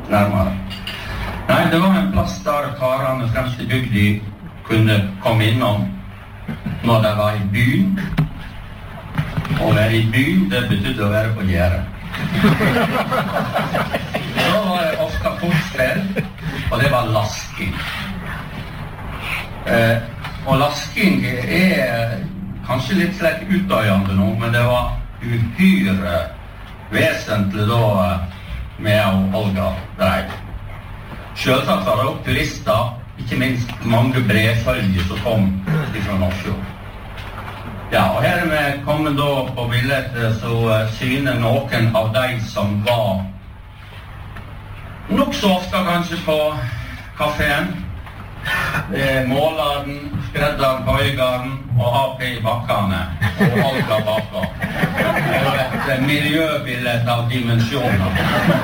nærmere. Nei, det var en plass der karene fremst i bygda kunne komme innom når de var i byen. Å være i byen, det betydde å være på gjerdet. Da var det ofte kortspill, og det var lasking. Og lasking kanskje litt slett utdøyende nå, men det var uhyre vesentlig da med å Olga dreiv. Selvsagt var det også turister, ikke minst mange brevfølger som kom fra Nordsjøen. Ja, og her er vi kommet da på bildet så syner noen av de som var nok så ofte kanskje på kaféen. Måleren, skredderen, høygaren og AP i bakkene og Olga bakker. Det var et miljøbildet av dimensjoner.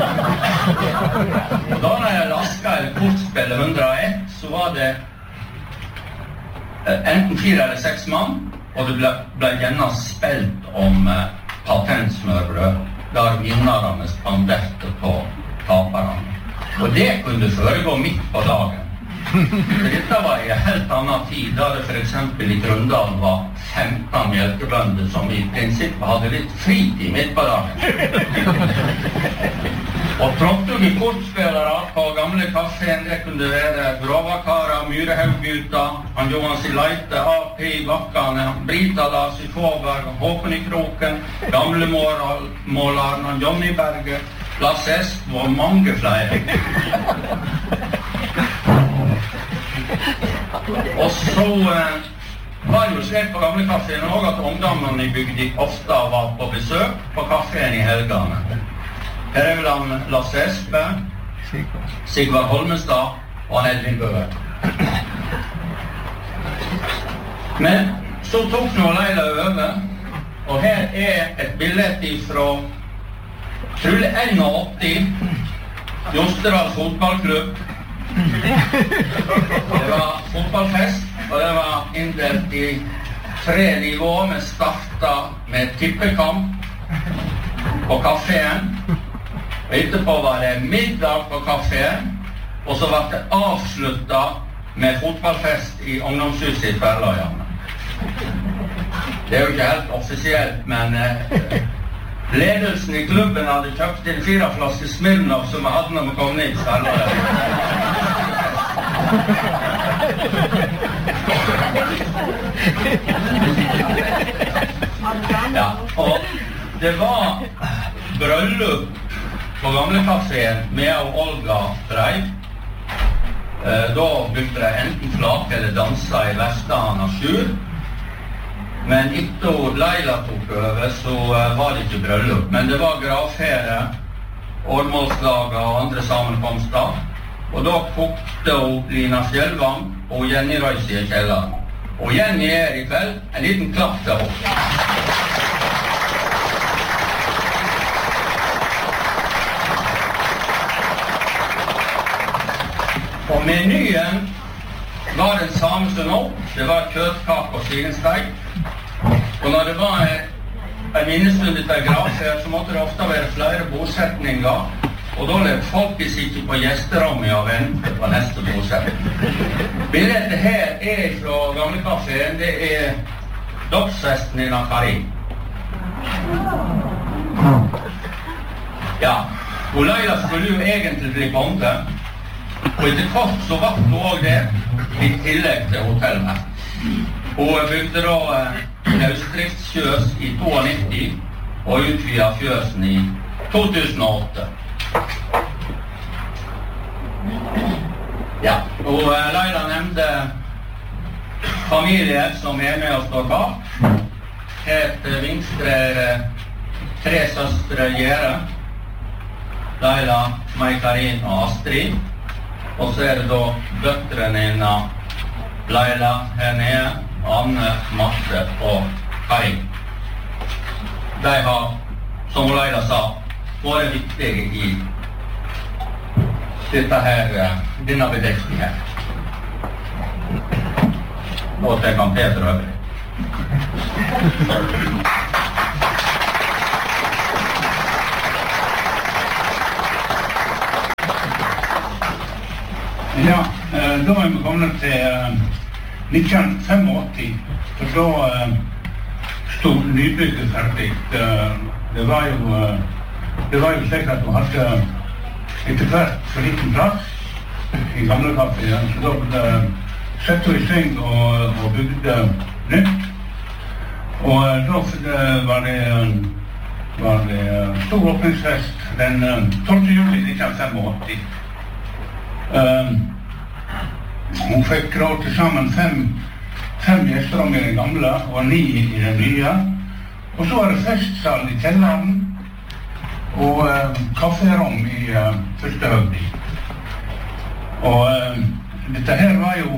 Og da jeg lasket eller kortspillet 101, så var det enten 4 eller 6 mann, og det ble gjerne spilt om patentsmørbrød, der vinnerne spanderte på taperne. Og det kunne foregå midt på dagen. Dette var i en helt annen tid, da det for eksempel i Grundalen var 15 mjølkebønder som i prinsippet hadde litt fritid midt på dagen. Og trådte kortspillere på gamle kaféen, det kunne være Grovakara, Myrehaugguta, han Johan Leite, AP i bakkene, Brita Lars i Fåberg, Håkon i Kroken, gamle måleren, han Johnny Berge, Lasse Esp og mange flere. Og så var det jo slik på gamle kaféen også at ungdommene i bygda ofte var på besøk på kaféen i helgene. Her er vel han Lasse Espe, Sigvard Holmestad og han Edvin Bøe. Men så tok nå Leila over, og her er et bilde fra trolig 81, Josterals fotballklubb. Det var fotballfest, og det var inndelt i 3 nivåer. Vi startet med tippekamp på kaféen. Og etterpå var det middag på kaféen, og så var det avsluttet med fotballfest i ungdomshuset i Tverrløyene. Det er jo ikke helt offisielt, men ledelsen i klubben hadde kjøpt inn 4 flasker Smirnoff som vi hadde når vi kom ned i Tverrløyene. Ja, og det var bryllup på gamle kaféen med og Olga dreiv. Da brukte de enten flake eller dansa i Vestland og Sjur. Men etter Leila tok over, så var det ikke bryllup. Men det var gravfere, årmålslager og andre sammenkomster. Og da kokte Lina Fjellvang og Jenny Røysi i kjelleren. Og Jenny er i kveld en liten klapp til henne. Og menyen var den samme som nå. Det var kjøttkake og svinesteik. Og når det var en minnestund etter gravferd, så måtte det ofte være flere bosetninger. Og da levde folk ikke på gjesterommet og ventet på neste bosetning. Bildet her er fra gamle kaféen. Det er dåpsfesten i Nakarin. Ja, og Leila skulle jo egentlig bli bonde. Og etter kort så var hun også det, i tillegg til hotellet. Hun bygde da løsdriftsfjøs i 92 og utvidet fjøsen i 2008. Ja, og Leila nevnte familie som er med og står bak. Her til venstre er 3 søstre Gjere, Leila, Mai-Karin og Astrid. Og så er det da døtrene innan Leila her nede, Anne, Marte og Karin. De har, som Leila sa, vært viktige i denne bedriften her. Og det kan Peter over. Ja, da vi kommet til 1985, for da stod nybygget ferdig. Det var jo slik at vi hadde etter hvert for liten plass i gamle kaféen, så da sette vi i sving og bygde nytt. Og da var det stor åpningsfest den 12. juli 1985. Hun fikk råd til sammen fem gjesterom i den gamle og 9 i den nye. Og så var det festsal i kjelleren og kafferom i første høgdi. Og dette her var jo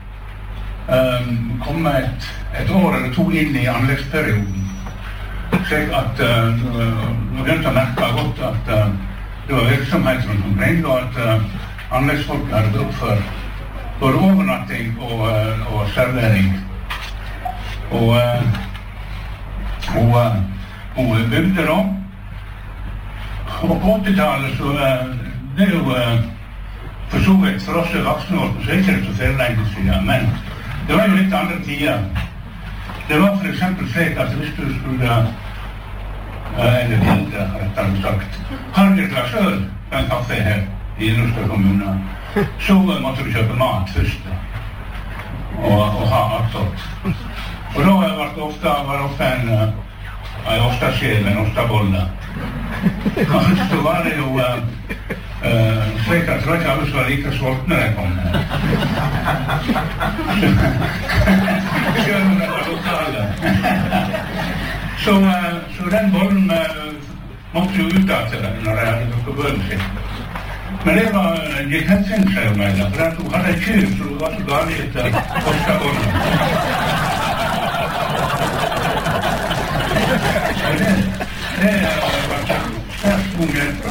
kommet et år eller 2 inn i anleggsperioden. Slik at vi begynte å merke godt at det var virksomhet som omkring, og at anleggsfolk hadde bruk for både overnatting og servering. Og hun bygde da. Og på 80-tallet så det jo for så vidt for oss voksne år, så ikke det så fer lenge siden, men det var jo litt andre tider. Det var for eksempel slik at hvis du skulle eller ville, rettere sagt, hadde et glass øl på en kafé her i Ilderstad kommune, så måtte du kjøpe mat først og ha attåt. Og da var det ofte en ostaskjel, en ostabolle. Og så var det jo slik at det var ikke alle som var like sultne da jeg kom her. Selv om det var lokale. Så den bollen måtte jo ut av til den når jeg hadde noe bønn sitt. Men det gikk hensyn seg jo meg da, for at hun hadde en kyr, så det var så galt etter ostabollen. Det var svært god hjelp,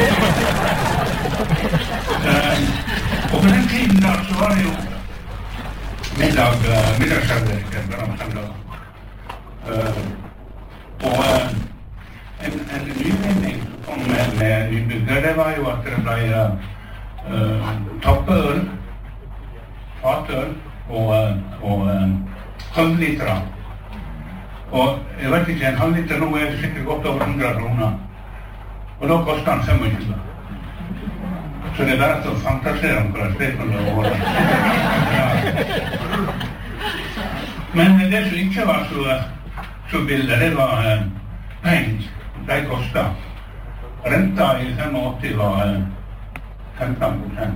og på den tiden da, så var det jo middagsservering, og en nyvinning som kom med nybygger, det var jo at det ble tappøl, fatøl og halvliter. Og jeg vet ikke, en halvliter nå det sikkert godt over 100 kroner. Og da kostet den 25. Så det bare til å fantasere om hva det kan være. Men det som ikke var så billig, det var penger. De kostet. Renta i 85 var 15%.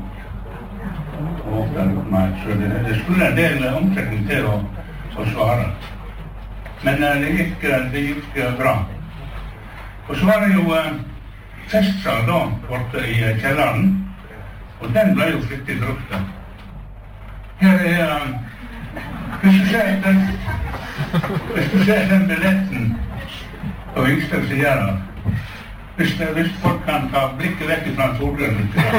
Så det skulle en del omsetning til å svare. Men det gikk bra. Og så var det jo festsal da, borte i kjelleren, og den ble jo flittig brukt. Her hvis du ser den billetten på yngste sider, hvis folk kan ta blikket vekk fra en solgrønn,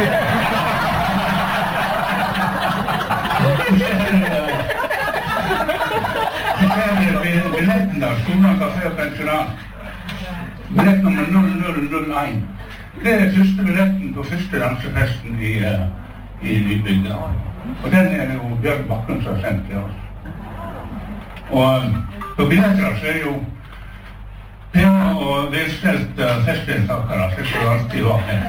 billetten da, Skolen Kafé og Pensjonat. Billett nummer 0001. Det første billetten på første dansefesten i nybygda. Og den det jo Bjørn Bakken som har sendt til oss. Og på billetter så det jo pene og velstelt festdeltakere, slik det alltid var her.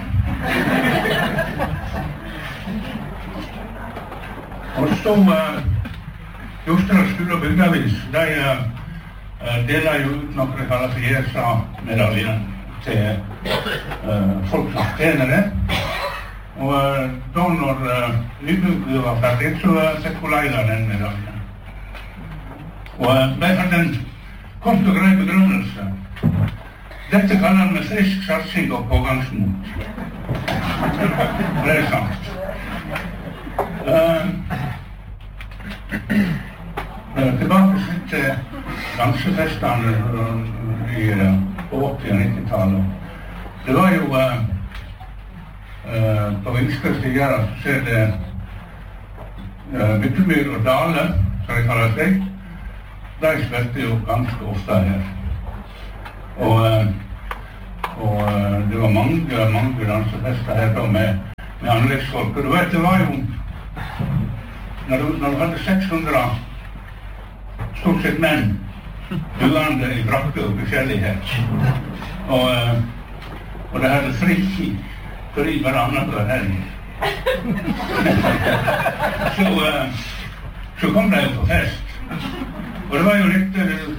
Og så Jostedal skole og bygdavis, de deler jo ut noe de kaller for JSA-medaljen til folk som tjener det. Og da når nybygget var ferdig, så fikk hun leida den medaljen. Og de hadde en kort og grei begrunnelse. Dette kaller han med frisk satsing og pågangsmot. Det sant. Tilbake til dansefestene på 80- og 90-tallet. Det var jo på venstre siden så ser det Myttemyr og Dale, som de kaller seg. De spilte jo ganske ofte her. Og det var mange dansefester her da med anleggsfolk. Og du vet, det var jo Når du hadde 600 stort sett menn duende i brakke og forskjellighet, og det hadde fri hver annenhver helg, så kom de jo på fest. Og det var jo litt,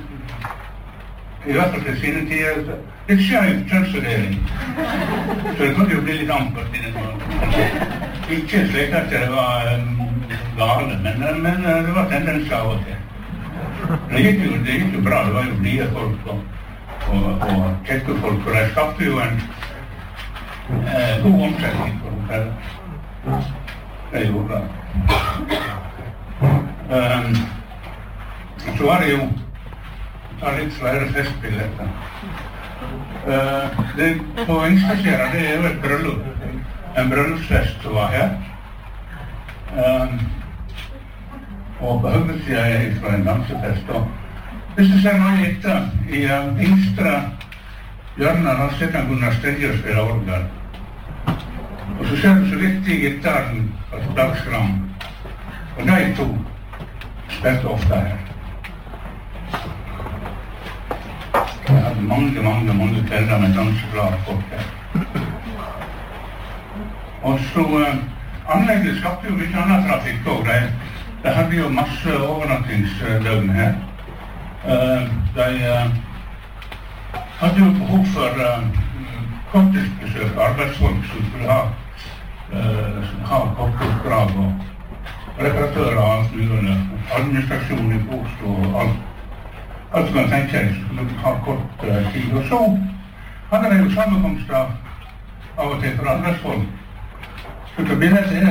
i hvert fall til sine tider, litt skjøy kjønnsfordeling. Så det kunne jo bli litt ampert i den måten. Ikke slik at det var gale, men det var tendens av og til. Det gikk jo bra, det var jo blide folk og kjekke folk, og de skapte jo en god omsetning for dem selv. Det gjorde det. Så var det jo litt flere festbilletter. På Ingstadskjæra, det jo et bryllup, en bryllupsfest som var her. Og på høyresida fra en dansefest. Og hvis du ser noe etter, i yngstre hjørnet, da sitter han Gunnar Stedje og spiller orgel. Og så ser du så vidt i gitaren på Dagsgram. Og de to spilte ofte her. Jeg hadde mange kvelder med danseklare folk her. Og så anlegget skapte jo litt annen trafikk også. De hadde jo masse overnattingsdøgn her. De hadde jo behov for korttidsbesøk, arbeidsfolk som skulle ha korttidsoppdrag og reparatører og alt mulig, administrasjon i Oslo og alt som man tenker seg skulle ha kort tid. Og så hadde de jo sammenkomster av og til for arbeidsfolk. Så til bildet det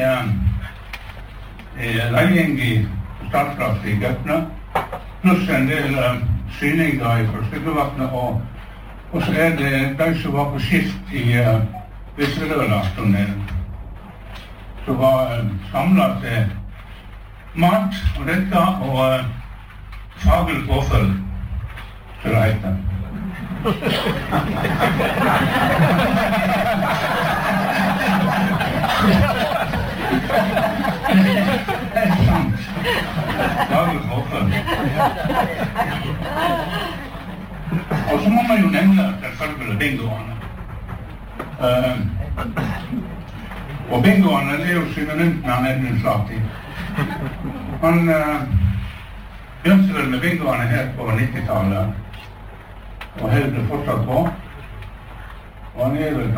legging i Statkraft i Gøtne, pluss en del syninger i Forskedevattnet, og så det de som var på skift i Visserøla-tunnelen, som var samlet til mat og dette, og faglig påfølg, som det heter. Det sant. Faglig påfølg. Og så må man jo nevne selvfølgelig bingoene. Og bingoene jo synonymt med Edmund Flatin. Han begynte vel med bingoene her på 90-tallet, og holder det fortsatt på. Og han vel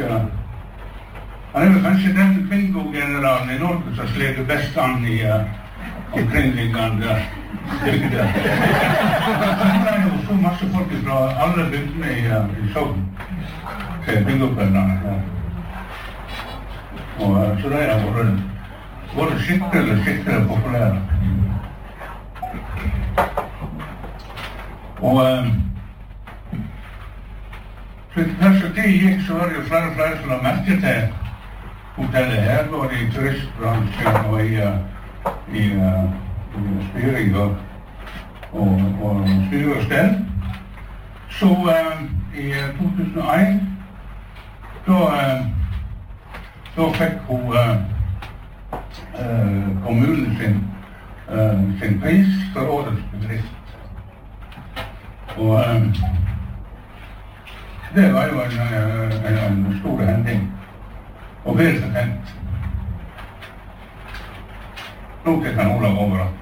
kanskje den bingo-generalen i Norge som sleder best an i omkringliggende bygder. Det jo så masse folk fra alle bygdene i Sogn til bingo-kveldene her. Og så det har vært skikkelig populære. Og så etter det gikk, så var det jo flere som la merke til hotellet her, både i turistbransjen og i styring og styre og stell. Så i 2001 da fikk hun kommunen sin pris for årets bedrift. Og det var jo en stor hending, og vel fortent. Nå kan Olav overraske.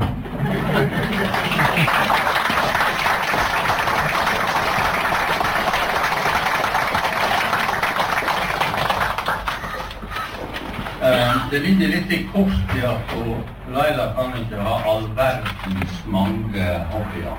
Det ligger litt i kort i at Laila kan ikke ha all verdens mange hobbyer.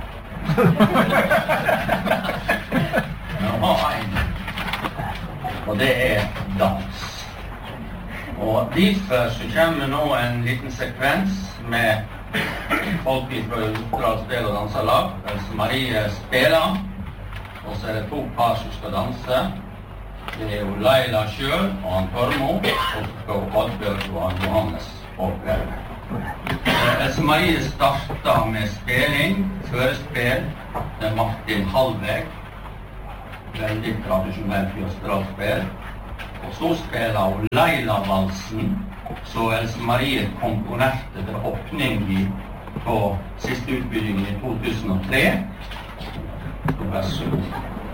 Men hun har en, og det dans. Og derfor så kommer nå en liten sekvens med folk fra Oppdal Spel- og Danselag. Else Marie spiller, og så det to par som skal danse. Det jo Laila selv og han Tormo, og så skal Oddbjørg og han Johannes opplære. Else Marie startet med spilling, førespil, med Martin Hallveg, veldig tradisjonelt fjostralspill. Og så spiller hun Leila-valsen, så Else Marie komponerte til åpning på siste utbygging i 2003. Så vær så god.